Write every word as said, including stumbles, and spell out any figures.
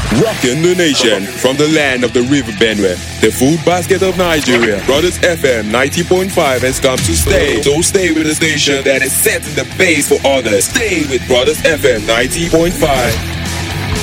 Rocking the nation from the land of the River Benue, the food basket of Nigeria. Brothers F M ninety point five has come to stay. So stay with the station that is setting the pace for others. Stay with Brothers F M ninety point five.